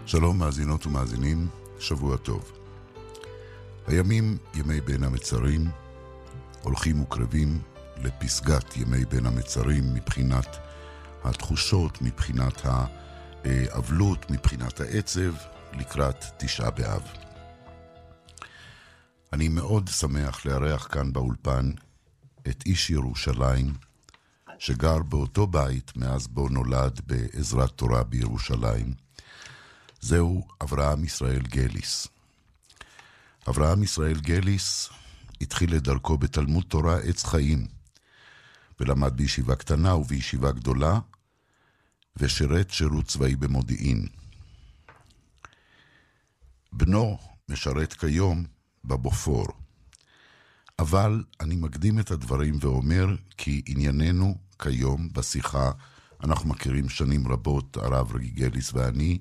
שלום מאזינות ומאזינים, שבוע טוב. הימים, ימי בין המצרים, הולכים וקרבים לפסגת ימי בין המצרים מבחינת התחושות, מבחינת האבלות, מבחינת העצב, לקראת תשעה באב. אני מאוד שמח לארח כאן באולפן את איש ירושלים, שגר באותו בית מאז בו נולד בעזרת תורה בירושלים. זהו אברהם ישראל גליס. אברהם ישראל גליס התחיל את דרכו בתלמוד תורה עץ חיים, ולמד בישיבה קטנה ובישיבה גדולה, ושירת שירות צבאי במודיעין. בנו משרת כיום בבופור. אבל אני מקדים את הדברים ואומר כי ענייננו כיום בשיחה, אנחנו מכירים שנים רבות, הרב גליס ואני,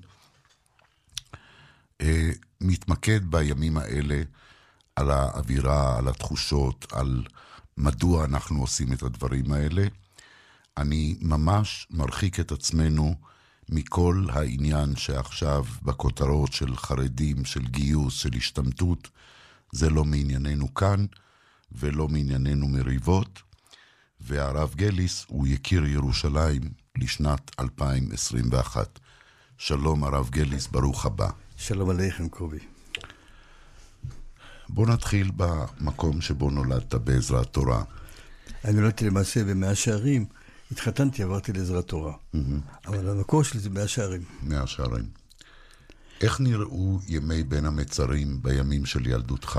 מתמקד בימים האלה על האווירה, על התחושות, על מדוע אנחנו עושים את הדברים האלה. אני ממש מרחיק את עצמנו מכל העניין שעכשיו בכותרות של חרדים, של גיוס, של השתמטות. זה לא מענייננו כאן ולא מענייננו מריבות. והרב גליס הוא יקיר ירושלים לשנת 2021. שלום הרב גליס, ברוך הבא. שלום עליכם קובי. בוא נתחיל במקום שבו נולדת בעזרת תורה. אני נולדתי למעשה במאה שערים, התחתנתי, עברתי לעזרת תורה. אבל המקור שלי זה מאה שערים. מאה שערים. איך נראו ימי בין המצרים בימים של ילדותך?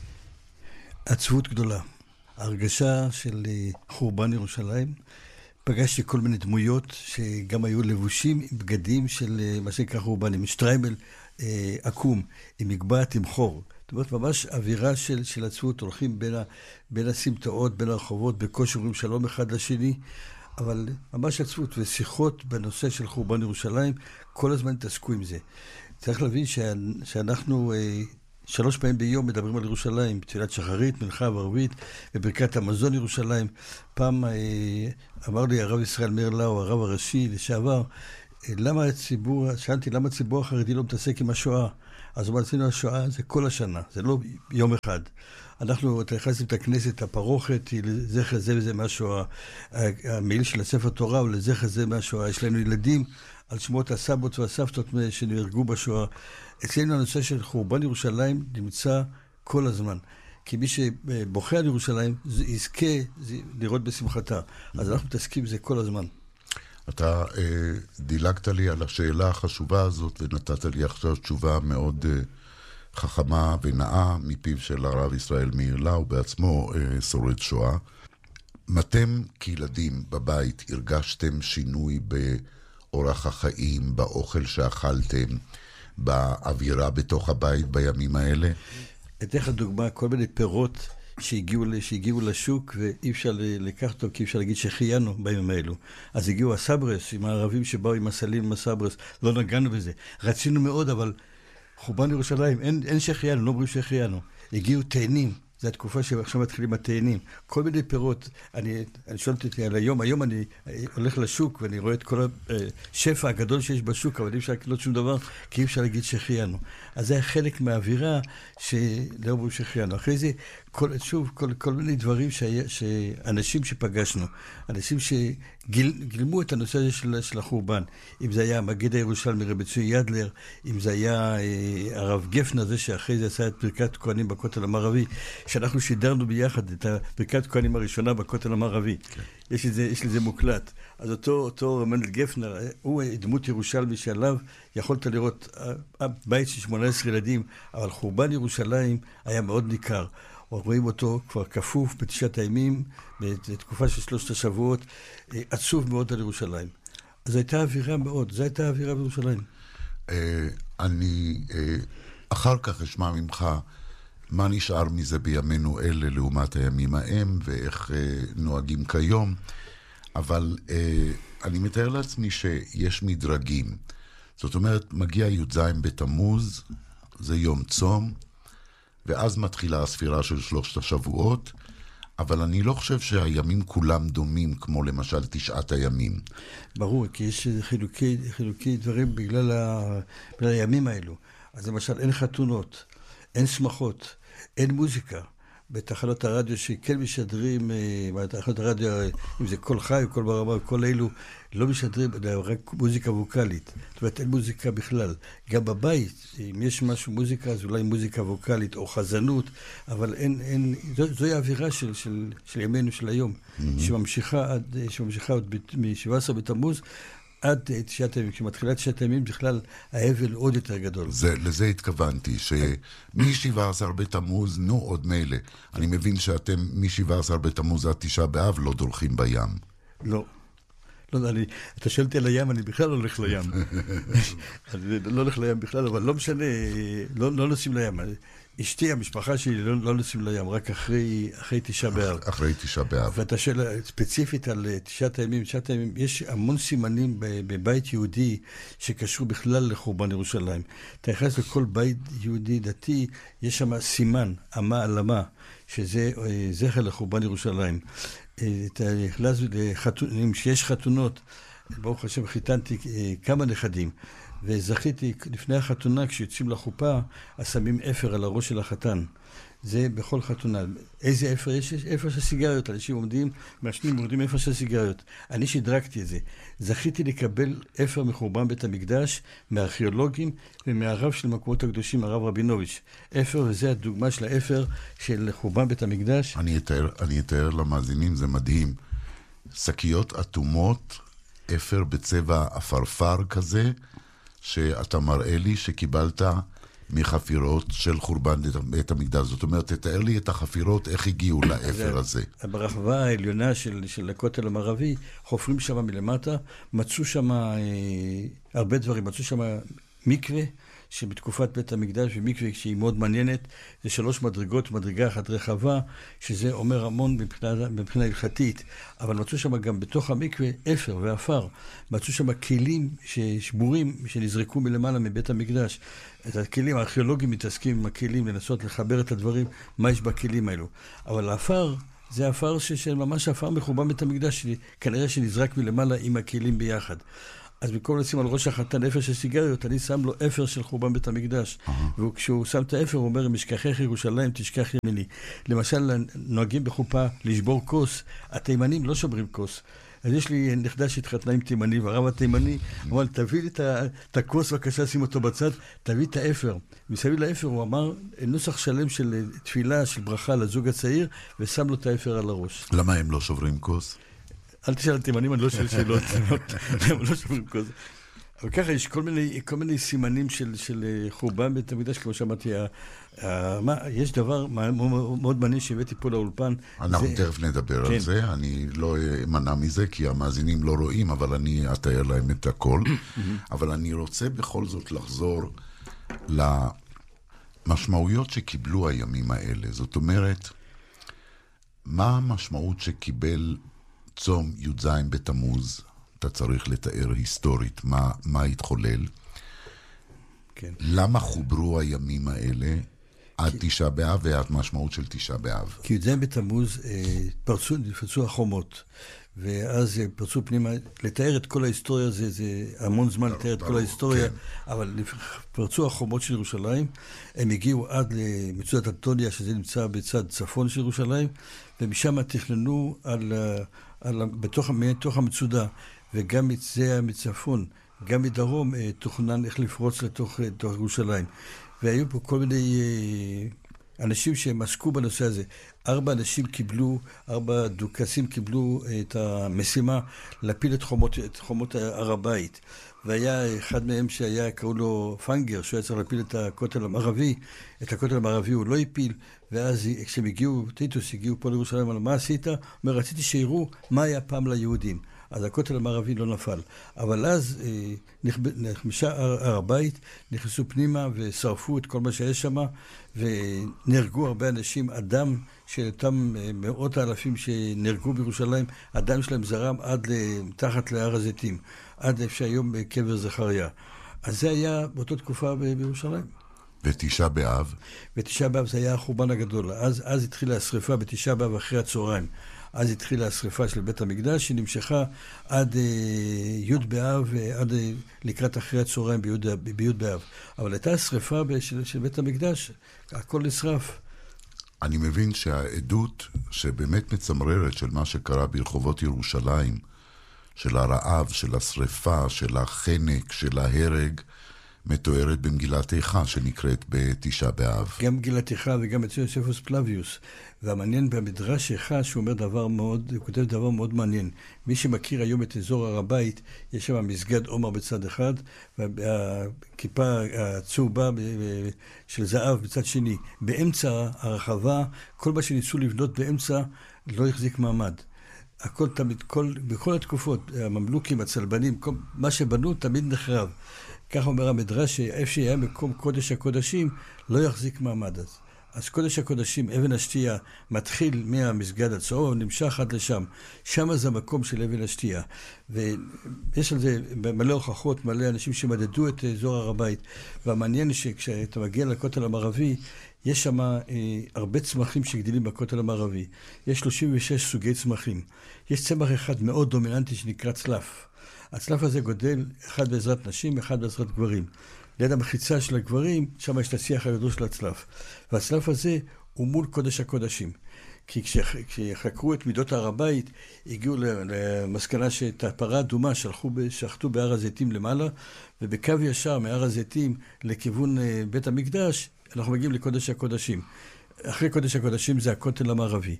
עצבות גדולה. הרגשה של חורבן ירושלים. פגשתי כל מיני דמויות שגם היו לבושים עם בגדים של מה שנקרא חורבן, עם שטריימל עקום, עם מגבעת, עם חור. זאת אומרת, ממש אווירה של עצבות, הולכים בין הסמטאות, בין הרחובות, בקושי אומרים שלום אחד לשני, אבל ממש עצבות ושיחות בנושא של חורבן ירושלים, כל הזמן התעסקו עם זה. צריך להבין שאנחנו 3 פעמים ביום מדברים על ירושלים, תפילת שחרית, מנחה וערבית, וברכת המזון ירושלים. פעם אמר לי הרב ישראל מאיר לאו, הרב הראשי לשעבר, שאלתי למה הציבור החרדי לא מתעסק עם השואה? אז הוא אמרנו, השואה זה כל השנה, זה לא יום אחד. אנחנו נכנסים את הכנסת, הפרוכת היא לזכר זה וזה מהשואה. המעיל של הספר תורה הוא לזכר זה מהשואה. יש לנו ילדים על שמות הסבות והסבתות שנהרגו בשואה. אצלנו הנושא של חורבן ירושלים נמצא כל הזמן. כי מי שבוכה על ירושלים יזכה לראות בשמחתה. אז אנחנו מתעסקים בזה כל הזמן. אתה דילגת לי על השאלה החשובה הזאת ונתת לי עכשיו תשובה מאוד חכמה ונאה מפיו של הרב ישראל מאיר לאו, בעצמו שורד שואה. אתם כילדים בבית הרגשתם שינוי באורח החיים, באוכל שאכלתם, באווירה בתוך הבית בימים האלה? אתן לך דוגמה, כל מיני פירות שהגיעו לשוק ואי אפשר לקחת אותו כי אי אפשר להגיד שחיינו בימים האלו. אז הגיעו הסברס עם הערבים שבאו עם הסלים עם הסברס, לא נגענו בזה. רצינו מאוד, אבל חורבן ירושלים, אין שחיינו, לא אומרים שחיינו. הגיעו תאנים, זו התקופה שעכשיו מתחילים התאנים. כל מיני פירות, אני שואלת אותי על היום אני הולך לשוק ואני רואה את כל השפע הגדול שיש בשוק, אבל אי אפשר לקנות שום דבר, כי אי אפשר להגיד שחיינו. אז זה היה חלק מהאווירה שלא אומרים שחיינו. אחרי זה, כל מיני דברים שאנשים שפגשנו, אנשים שגילמו את הנושא הזה של החורבן, אם זה היה מגיד הירושלמי רבי צבי ידלר, אם זה היה הרב גפנר, זה שאחרי זה עשה את ברכת כהנים בכותל המערבי, שאנחנו שידרנו ביחד את ברכת כהנים הראשונה בכותל המערבי. כן. יש לזה מוקלט. אז אותו רמנדל גפנר, הוא דמות ירושלמי שעליו יכולת לראות בית של 18 ילדים, אבל חורבן ירושלים היה מאוד ניכר. רואים אותו כבר כפוף בתשעת הימים, בתקופה של 3 השבועות, עצוב מאוד על ירושלים. אז הייתה אווירה מאוד, זו הייתה אווירה בירושלים. אני אחר כך אשמע ממך מה נשאר מזה בימינו אלה לעומת הימים ההם, ואיך נוהגים כיום, אבל אני מתאר לעצמי שיש מדרגים. זאת אומרת, מגיע י"ז בתמוז, זה יום צום, ואז מתחילה הספירה של 3 השבועות, אבל אני לא חושב שהימים כולם דומים, כמו למשל 9 הימים. ברור, כי יש חילוקי דברים בגלל הימים האלו. אז למשל, אין חתונות, אין שמחות, אין מוזיקה. בתחנות הרדיו שכן משדרים, בתחנות הרדיו, אם זה קול חי או קול ברמה או קול אלו, לא משדרים, רק מוזיקה ווקלית. זאת אומרת, אין מוזיקה בכלל. גם בבית, אם יש משהו מוזיקה, אז אולי מוזיקה ווקלית או חזנות, אבל זוהי האווירה של ימינו של היום, שממשיכה עוד מ-17 בתמוז, עד 9 הימים, כשמתחילה 9 הימים, בכלל האבל עוד יותר גדול. לזה התכוונתי, שמ-17 בתמוז, עוד מילא. אני מבין שאתם מ-17 בתמוז עד 9 באב לא דורכים בים. לא. אתה שואלתי על הים, אני בכלל לא הולך לים. אני לא הולך לים בכלל, אבל לא משנה, לא נוסעים לים. אשתי, המשפחה שלי, לא נוסעים לים, רק אחרי 9 באב. אחרי 9 באב. ואתה שואל ספציפית על 9 הימים, יש המון סימנים בבית יהודי שקשור בכלל לחורבן ירושלים. אתה נכנס לכל בית יהודי דתי, יש שם סימן, אמה על אמה, שזה זכר לחורבן ירושלים. אתה נכנס לחתונים, שיש חתונות, ברוך השם חיתנתי כמה נכדים, וזכיתי לפני החתונה, כשיוצאים לחופה, אז שמים אפר על הראש של החתן. זה בכל חתונה. איזה אפר? יש אפר של סיגריות. אנשים עומדים, מעשנים, מורדים אפר של סיגריות. אני שדרגתי את זה. זכיתי לקבל אפר מחורבן בית המקדש, מהארכיאולוגים ומהרב של מקומות הקדושים, הרב רבינוביץ'. אפר, וזה הדוגמה של האפר של חורבן בית המקדש. אני אתאר למאזינים, זה מדהים. שקיות אטומות, אפר בצבע אפרפר כזה, שאתה מראה לי שקיבלת מחפירות של חורבן בית המקדש. זאת אומרת, תתאר לי את החפירות, איך הגיעו לאפר הזה. ברחבה העליונה של הכותל המערבי, חופרים שם מלמטה, מצאו שם הרבה דברים, מצאו שם מקווה, שבתקופת בית המקדש, ומקווה שהיא מאוד מעניינת, זה 3 מדרגות, מדרגה אחת רחבה, שזה אומר המון מבחינה הלכתית, אבל מצאו שם גם בתוך המקווה אפר ואפר, מצאו שם כלים שבורים שנזרקו מלמעלה מבית המקדש. את הכלים, הארכיאולוגים מתעסקים עם הכלים, לנסות לחבר את הדברים, מה יש בכלים האלו. אבל האפר, זה האפר שממש האפר מחורבן בית המקדש, כנראה שנזרק מלמעלה עם הכלים ביחד. אז במקום לשים על ראש החתן אפר של סיגריות, אני שם לו אפר של חורבן בית המקדש. וכשהוא שם את האפר, הוא אומר, אם אשכחך ירושלים, תשכח ימיני. למשל, נוהגים בחופה לשבור כוס, התימנים לא שברים כוס. אז יש לי נכדה שהתחתנה עם תימני, והרב התימני אמר, תביא לי את הכוס, בבקשה, שים אותו בצד, תביא את האפר. מסביב לאפר הוא אמר, נוסח שלם של תפילה, של ברכה לזוג הצעיר, ושם לו את האפר על הראש. למה הם לא שוברים כוס? אל תשאל תימנים, אני לא שואל שאלות, הם לא שוברים כוס. אבל ככה יש כל מיני סימנים של חורבן בית המקדש, כמו שאמרתי, יש דבר מאוד מעניין שהבאתי פה לאולפן. אנחנו תכף נדבר על זה, אני לא אמנע מזה, כי המאזינים לא רואים, אבל אני אתאר להם את הכל. אבל אני רוצה בכל זאת לחזור למשמעויות שקיבלו הימים האלה. זאת אומרת, מה המשמעות שקיבל צום י"ז בתמוז? אתה צריך לתאר היסטורית מה התחולל. כן. למה חוברו הימים האלה עד 9 באב ועד משמעות של 9 באב? כי י"ז בתמוז פרצו החומות, ואז פרצו פנימה. לתאר את כל ההיסטוריה זה המון זמן לתאר את כל ההיסטוריה, כן. אבל פרצו החומות של ירושלים, הם הגיעו עד למצודת אנטוניה, שזה נמצא בצד צפון של ירושלים, ומשם תכננו בתוך המצודה, וגם זה מצפון, גם מדרום, תוכנן איך לפרוץ לתוך ירושלים. והיו פה כל מיני אנשים שהם עסקו בנושא הזה. 4 דוכסים קיבלו את המשימה להפיל את חומות הר הבית. והיה אחד מהם קראו לו פנגר, שהוא היה צריך להפיל את הכותל המערבי. את הכותל המערבי הוא לא הפיל, ואז כשהם טיטוס הגיעו פה לירושלים, אמר, מה עשית? הוא אומר, רציתי שיראו מה היה פעם ליהודים. אז הכותל המערבי לא נפל. אבל אז נחמשה הר הבית, נכנסו פנימה ושרפו את כל מה שיש שם, ונהרגו הרבה אנשים. אדם של אותם מאות האלפים שנהרגו בירושלים, הדם שלהם זרם עד תחת להר הזיתים, עד שהיום קבר זכריה. אז זה היה באותה תקופה בירושלים. ותשעה באב? ותשעה באב זה היה החורבן הגדול. אז התחילה השריפה בתשעה באב אחרי הצהריים. אז התחילה השריפה של בית המקדש, שנמשכה עד י' באב, עד לקראת אחרי הצהריים בי' באב. אבל הייתה השריפה של בית המקדש, הכל נשרף. אני מבין שהעדות שבאמת מצמררת של מה שקרה ברחובות ירושלים, של הרעב, של השריפה, של החנק, של ההרג, מתוארת במגילת איכה שנקראת בתשעה באב. גם מגילת איכה וגם אצל יוספוס פלביוס. והמעניין במדרש איכה שהוא אומר הוא כותב דבר מאוד מעניין. מי שמכיר היום את אזור הר הבית, יש שם מסגד עומר בצד אחד, והכיפה הצהובה של זהב בצד שני. באמצע הרחבה, כל מה שניסו לבנות באמצע לא החזיק מעמד. הכל תמיד, בכל התקופות, הממלוכים, הצלבנים, מה שבנו תמיד נחרב. כך אומר המדרש, שאיפה שהיה מקום קודש הקודשים, לא יחזיק מעמד אז. אז קודש הקודשים, אבן השתייה, מתחיל מהמסגד הצהוב, נמשך עד לשם. שם זה המקום של אבן השתייה. ויש על זה מלא הוכחות, מלא אנשים שמדדו את אזור הר הבית. והמעניין שכשאתה מגיע לכותל המערבי, יש שם הרבה צמחים שגדילים בכותל המערבי. יש 36 סוגי צמחים. יש צמח אחד מאוד דומיננטי שנקרא צלף. הצלף הזה גודל אחד בעזרת נשים, אחד בעזרת גברים. ליד המחיצה של הגברים, שם יש את השיח הגדול של הצלף. והצלף הזה הוא מול קודש הקודשים. כי כשחקרו את מידות הר הבית, הגיעו למסקנה שאת הפרה האדומה שחטו בהר הזיתים למעלה, ובקו ישר מהר הזיתים לכיוון בית המקדש, אנחנו מגיעים לקודש הקודשים. אחרי קודש הקודשים זה הכותל המערבי.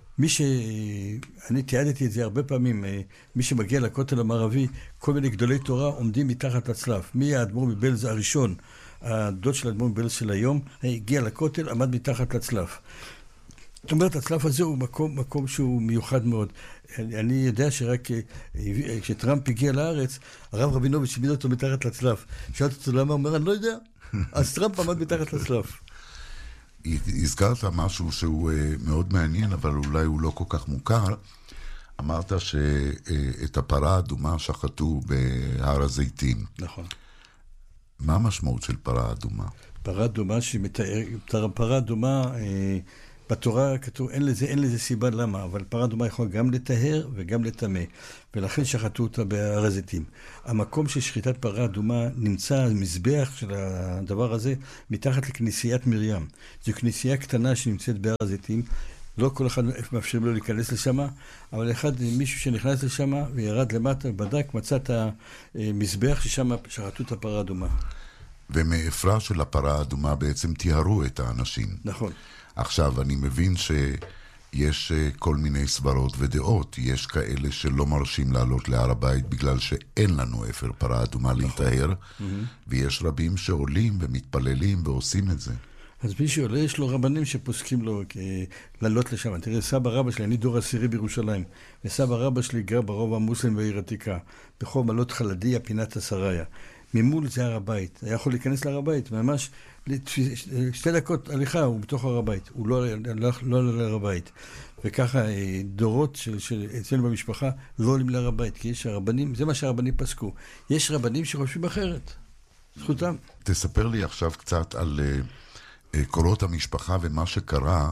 אני תיעדתי את זה הרבה פעמים, מי שמגיע לכותל המערבי, כל מיני גדולי תורה עומדים מתחת לצלף. מי האדמו"ר מבעלז הראשון, הדוד של האדמו"ר מבעלז של היום, הגיע לכותל, עמד מתחת לצלף. זאת אומרת, הצלף הזה הוא מקום שהוא מיוחד מאוד. אני יודע שרק כשטראמפ הגיע לארץ, הרב רבינוביץ' העמיד אותו מתחת לצלף. שאלתי אותו למה, הוא אומר, אני לא יודע. אז טראמפ עמד מתחת לצלף. הזכרת משהו שהוא מאוד מעניין, אבל אולי הוא לא כל כך מוכר. אמרת שאת הפרה האדומה שחטו בהר הזיתים. נכון. מה המשמעות של פרה אדומה? פרה אדומה פרה אדומה, בתורה כתוב, אין לזה סיבה למה, אבל פרה אדומה יכול גם לטהר וגם לטמא, ולכן שחטו אותה בהר הזיתים. המקום של שחיטת פרה אדומה נמצא, המזבח של הדבר הזה, מתחת לכנסיית מרים. זו כנסייה קטנה שנמצאת בהר הזיתים, לא כל אחד מאפשרים לו להיכנס לשם, אבל מישהו שנכנס לשם וירד למטה, בדק, מצא את המזבח ששם שחטו את הפרה אדומה. ומאפרה של הפרה האדומה בעצם תיארו את האנשים. נכון. עכשיו, אני מבין שיש כל מיני סברות ודעות. יש כאלה שלא מרשים לעלות להר הבית בגלל שאין לנו אפר פרה אדומה להיטהר, ויש רבים שעולים ומתפללים ועושים את זה. אז מי שעולה, יש לו רבנים שפוסקים לו לעלות לשם. תראה, סבא רבא שלי, אני דור עשירי בירושלים, וסבא רבא שלי גר ברובע המוסלמי בעיר עתיקה, ברחוב מעלות חלדיה, פינת השריה. ממול זה הר הבית. היה יכול להיכנס להר הבית, ממש 2 דקות הליכה הוא בתוך הר הבית. הוא לא עולה להר הבית. וככה דורות אצלנו במשפחה לא עולים להר הבית, כי יש הרבנים, זה מה שהרבנים פסקו. יש רבנים שחושבים אחרת. זכותם. תספר לי עכשיו קצת על קורות המשפחה ומה שקרה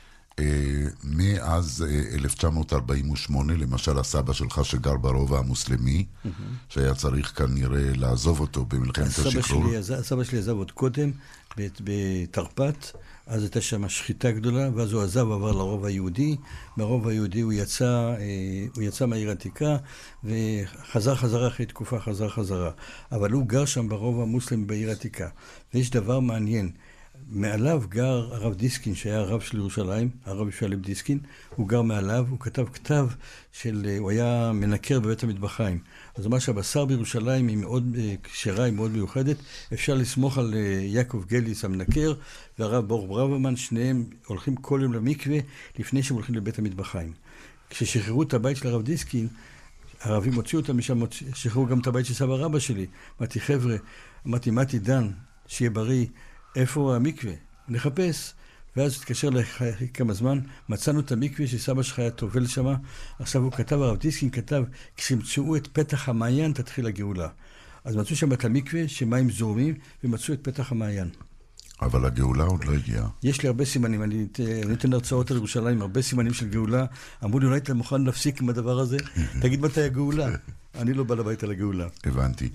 מאז 1948, למשל הסבא שלך שגר ברובע המוסלמי, שהיה צריך כנראה לעזוב אותו במלחמת השחרור. הסבא שלי עזב עוד קודם בתרפ"ט, אז הייתה שם שחיטה גדולה, ואז הוא עזב ועבר לרובע היהודי. ברובע היהודי הוא יצא מהעיר העתיקה, וחזר אחרי תקופה, חזרה. אבל הוא גר שם ברובע המוסלמי בעיר העתיקה. ויש דבר מעניין, מעליו גר הרב דיסקין, שהיה הרב של ירושלים, הרב ישעיהו דיסקין, הוא גר מעליו, הוא כתב כתב הוא היה מנקר בבית המטבחיים. אז מה שהבשר בירושלים היא מאוד כשרה, היא מאוד מיוחדת, אפשר לסמוך על יעקב גליס המנקר, והרב ברוך ברוורמן, שניהם הולכים כל יום למקווה, לפני שהם הולכים לבית המטבחיים. כששחררו את הבית של הרב דיסקין, הערבים הוציאו אותם משם, שחררו גם את הבית של סבא רבא שלי. אמרתי, חבר'ה, מתי דן, שיהיה בריא, איפה המקווה? נחפש. ואז התקשר אחרי כמה זמן, מצאנו את המקווה שסבא שלך היה טובל שם. עכשיו הוא כתב, הרב דיסקין כתב, כשמצאו את פתח המעיין תתחיל הגאולה. אז מצאו שם את המקווה שמים זורמים, ומצאו את פתח המעיין. אבל הגאולה עוד לא הגיעה. יש לי הרבה סימנים, אני נותן הרצאות על ירושלים, הרבה סימנים של גאולה. אמרו לי, אולי אתה מוכן להפסיק עם הדבר הזה? תגיד מתי הגאולה. אני לא בא לבית על הגאולה. הבנתי.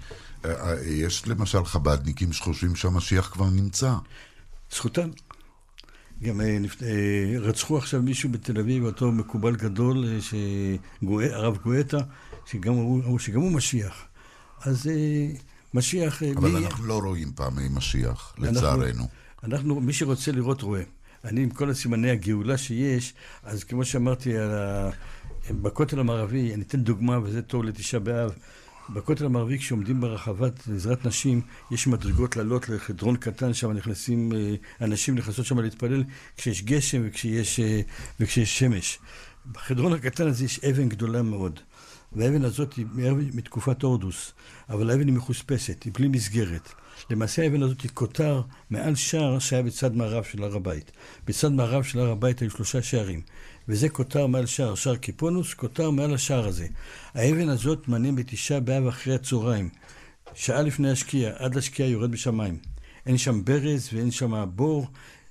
יש למשל חב"דניקים שחושבים שהמשיח כבר נמצא. זכותם. גם רצחו עכשיו מישהו בתל אביב, אותו מקובל גדול, הרב גואטה, שגם הוא משיח. אז משיח... אבל אנחנו לא רואים פעמי משיח, לצערנו. מי שרוצה לראות רואה. אני עם כל הסימני הגאולה שיש, אז כמו שאמרתי, בכותל המערבי, אני אתן דוגמה, וזה טוב לתשעה באב, בכותל המערבי, כשעומדים ברחבת עזרת נשים, יש מדרגות לעלות לחדרון קטן, שם נכנסים, אנשים נכנסות שם להתפלל, כשיש גשם וכשיש שמש. בחדרון הקטן הזה יש אבן גדולה מאוד, והאבן הזאת היא מתקופת הורדוס, אבל האבן היא מחוספסת, היא בלי מסגרת. למעשה האבן הזאת היא כותר מעל שער שהיה בצד מערב של הר הבית. בצד מערב של הר הבית היו 3 שערים, וזה כותר מעל שער קיפונוס, כותר מעל השער הזה. האבן הזאת מנים בתשעה באב אחרי הצהריים, שעה לפני השקיעה, עד לשקיעה יורד בשמיים. אין שם ברז ואין שם בור,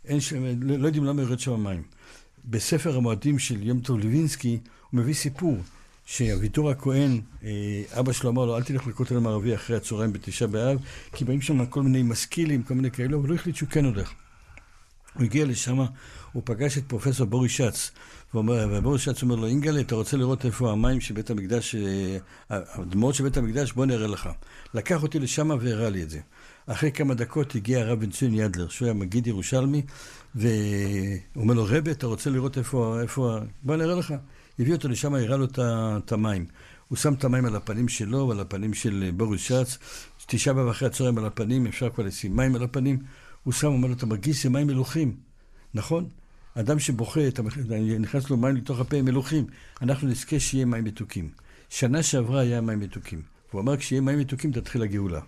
לא יודעים למה יורד שם מים. בספר המועדים של יום טוב לוינסקי הוא מביא סיפור, שאביתור הכהן, אבא שלו אמר לו, אל תלך לכותל המערבי אחרי הצהריים בתשעה באב, כי באים שם כל מיני משכילים, כל מיני כאלו, אבל לא החליט שהוא כן הולך. הוא הגיע לשם, הוא פגש את פרופסור בוריס שץ, ובוריס שץ אומר לו, אינגלה, אתה רוצה לראות איפה המים של בית המקדש, הדמעות של בית המקדש, בוא נראה לך. לקח אותי לשם והראה לי את זה. אחרי כמה דקות הגיע הרב בן ציון ידלר, שהוא היה מגיד ירושלמי, והוא אומר לו, רבי, אתה רוצה לראות איפה, בוא נראה לך. הביא אותו לשם, הראה לו את המים. הוא שם את המים על הפנים שלו ועל הפנים של בוריס שץ, תשעה באב אחרי הצהריים על הפנים, אפשר כבר לשים מים על הפנים. הוא שם, אומר לו, אתה מרגיש מים מלוכים, נכון? אדם שבוכה, נכנס לו מים לתוך הפה, הם מלוכים. אנחנו נזכה שיהיה מים מתוקים. שנה שעברה היה מים מתוקים. הוא אמר, כשיהיה מים מתוקים, תתחיל הגאולה.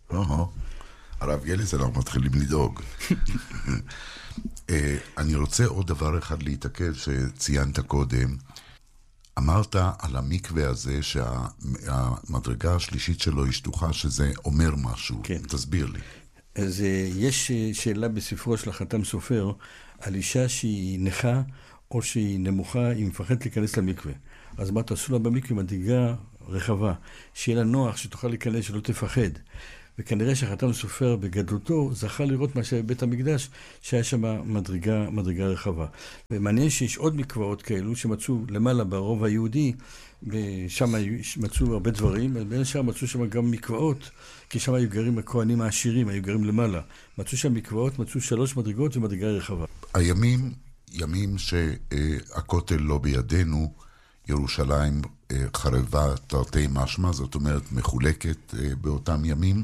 הרב ילס, אנחנו מתחילים לדאוג. אני רוצה עוד דבר אחד להתעכב שציינת קודם. אמרת על המקווה הזה שהמדרגה השלישית שלו היא שטוחה, שזה אומר משהו. כן. תסביר לי. אז יש שאלה בספרו של החתם סופר על אישה שהיא נכה או שהיא נמוכה, היא מפחדת להיכנס למקווה. אז מה תעשו לה במקווה? מדרגה רחבה, שיהיה לה נוח, שתוכל להיכנס, שלא תפחד. וכנראה שהחתם סופר בגדלותו זכה לראות מה שהיה בבית המקדש, שהיה שם מדרגה רחבה. ומעניין שיש עוד מקוואות כאלו שמצאו למעלה ברוב היהודי, ושם מצאו הרבה דברים, בין השאר מצאו שם גם מקוואות, כי שם היו גרים הכהנים העשירים, היו גרים למעלה. מצאו שם מקוואות, מצאו 3 מדרגות ומדרגה רחבה. ימים שהכותל לא בידינו, ירושלים חרבה תרתי משמע, זאת אומרת מחולקת באותם ימים,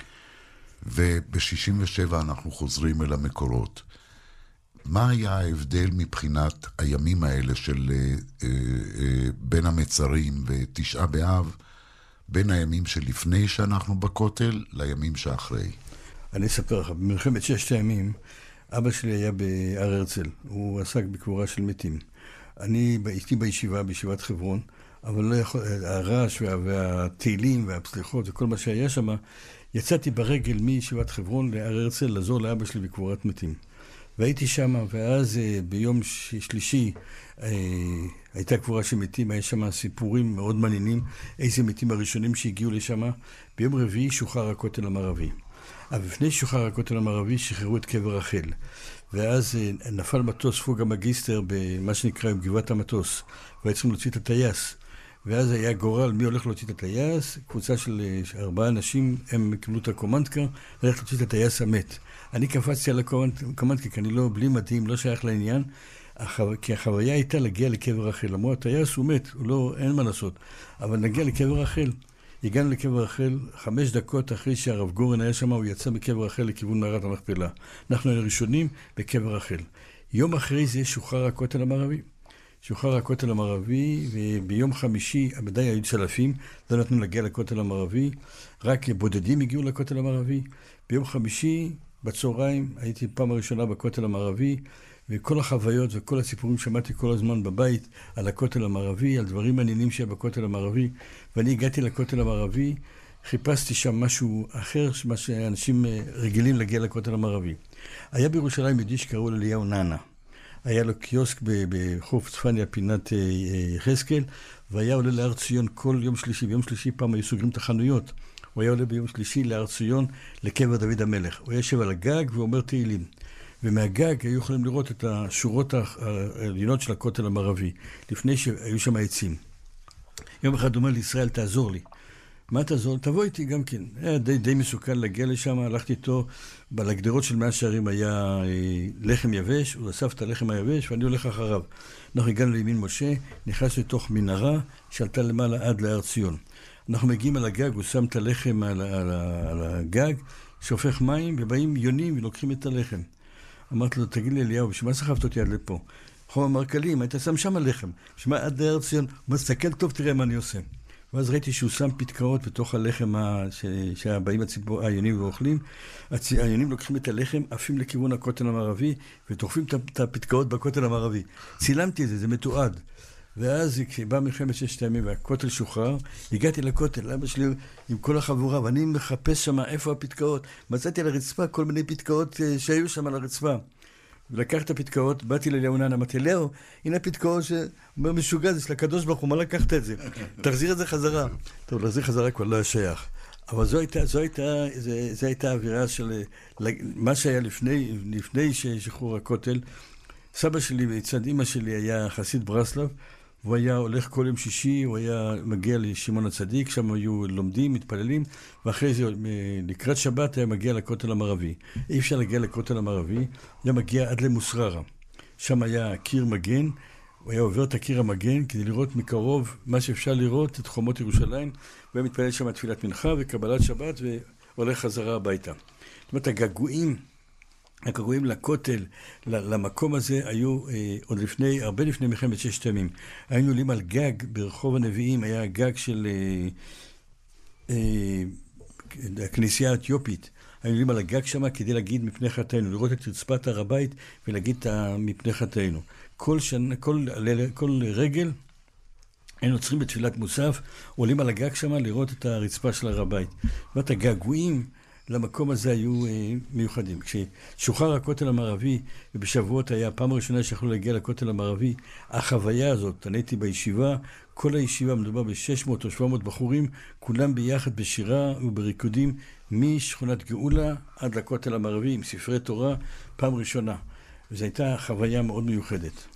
וב-67 אנחנו חוזרים אל המקורות. מה היה ההבדל מבחינת הימים האלה של בין המצרים ותשעה באב, בין הימים שלפני שאנחנו בכותל לימים שאחרי? אני אספר לך, במלחמת 6 הימים, אבא שלי היה בהר הרצל, הוא עסק בקבורה של מתים. אני הייתי בישיבת חברון, אבל לא יכול, הרעש והתהילים והפסליחות וכל מה שהיה שם, יצאתי ברגל מישיבת חברון להר הרצל לעזור לאבא שלי בקבורת מתים. והייתי שם, ואז ביום שלישי הייתה קבורה של מתים, היה שם סיפורים מאוד מעניינים, איזה מתים הראשונים שהגיעו לשם. ביום רביעי שוחרר הכותל המערבי. אבל לפני שוחרר הכותל המערבי שחררו את קבר רחל. ואז נפל מטוס פוגה מגיסטר במה שנקרא גבעת המטוס, והיו צריכים להוציא את הטייס. ואז היה גורל מי הולך להוציא את הטייס, קבוצה של 4 אנשים, הם קיבלו את הקומנדקה, הולך להוציא את הטייס המת. אני קפצתי על הקומנדקה, כי אני לא, בלי מדהים, לא שייך לעניין, כי החוויה הייתה להגיע לקבר רחל. אמרו, הטייס הוא מת, אין מה לעשות, אבל נגיע לקבר רחל. הגענו לקבר רחל, 5 דקות אחרי שהרב גורן היה שם, הוא יצא מקבר רחל לכיוון מערת המכפלה. אנחנו היינו ראשונים בקבר רחל. יום אחרי זה שוחרר הכותל המערבי. שוחרר הכותל המערבי, וביום חמישי, עדיין היו צלפים, לא נתנו להגיע לכותל המערבי, רק בודדים הגיעו לכותל המערבי. ביום חמישי, בצהריים, הייתי פעם הראשונה בכותל המערבי, וכל החוויות וכל הסיפורים שמעתי כל הזמן בבית על הכותל המערבי, על דברים מעניינים שהיה בכותל המערבי, ואני הגעתי לכותל המערבי, חיפשתי שם משהו אחר, מה שאנשים רגילים להגיע לכותל המערבי. היה בירושלים יהודי שקראו אליהו נאנה. היה לו קיוסק בחוף צפניה, פינת יחזקאל, והיה עולה להר ציון כל יום שלישי. ביום שלישי פעם היו סוגרים את החנויות. הוא היה עולה ביום שלישי להר ציון לקבר דוד המלך. הוא היה יושב על הגג ואומר תהילים. ומהגג היו יכולים לראות את השורות העליונות של הכותל המערבי, לפני שהיו שם עצים. יום אחד הוא אומר לישראל, תעזור לי. מה תעזור? תבוא איתי גם כן. היה די מסוכן להגיע לשם, הלכתי איתו, בלגדרות של 100 שערים היה לחם יבש, הוא אסף את הלחם היבש ואני הולך אחריו. אנחנו הגענו לימין משה, נכנסנו לתוך מנהרה שעלתה למעלה עד להר ציון. אנחנו מגיעים על הגג, הוא שם את הלחם על הגג, שופך מים ובאים יונים ולוקחים את הלחם. אמרתי לו, תגיד לי אליהו, בשביל מה סחבת אותי עד לפה? חום המרקלים, היית שם שם הלחם. בשביל מה עד להר ציון? הוא מסתכל טוב, תראה מה אני עושה. ואז ראיתי שהוא שם פתקאות בתוך הלחם שהבאים היונים ואוכלים. היונים לוקחים את הלחם, עפים לכיוון הכותל המערבי, ותוקפים את הפתקאות בכותל המערבי. צילמתי את זה, זה מתועד. ואז כשבא מלחמת 6 הימים והכותל שוחרר, הגעתי לכותל, אבא שלי עם כל החבורה, ואני מחפש שם איפה הפתקאות. מצאתי על הרצפה כל מיני פתקאות שהיו שם על הרצפה. ולקח את הפתקאות, באתי לאליהו נאנה, אמרתי, אליהו, הנה הפתקאות שאומר משוגע, זה של הקדוש ברוך הוא, מה לקחת את זה? תחזיר את זה חזרה. טוב, להחזיר חזרה כבר לא היה שייך. אבל זו הייתה האווירה של מה שהיה לפני שחרור הכותל. סבא שלי מצד אמא שלי היה חסיד ברסלב, הוא היה הולך כל יום שישי, הוא היה מגיע לשמעון הצדיק, שם היו לומדים, מתפללים, ואחרי זה לקראת שבת היה מגיע לכותל המערבי. אי אפשר להגיע לכותל המערבי, היה מגיע עד למוסררה. שם היה קיר מגן, הוא היה עובר את הקיר המגן כדי לראות מקרוב מה שאפשר לראות, את חומות ירושלים, הוא היה מתפלל שם תפילת מנחה וקבלת שבת והולך חזרה הביתה. זאת אומרת, הגעגועים לכותל, למקום הזה, היו עוד הרבה לפני מלחמת 6 הימים. היינו עולים על גג ברחוב הנביאים, היה גג של הכנסייה האתיופית. היינו עולים על הגג שם כדי להגיד מפני חטאינו, לראות את רצפת הר הבית ולהגיד מפני חטאינו. כל רגל היינו עוצרים בתפילת מוסף, עולים על הגג שם לראות את הרצפה של הר הבית. ואת הגעגועים למקום הזה היו מיוחדים. כששוחרר הכותל המערבי, ובשבועות היה הפעם הראשונה שיכולו להגיע לכותל המערבי, החוויה הזאת, אני הייתי בישיבה, כל הישיבה מדובר ב-600 או 700 בחורים, כולם ביחד בשירה ובריקודים, משכונת גאולה עד לכותל המערבי, עם ספרי תורה, פעם ראשונה. וזו הייתה חוויה מאוד מיוחדת.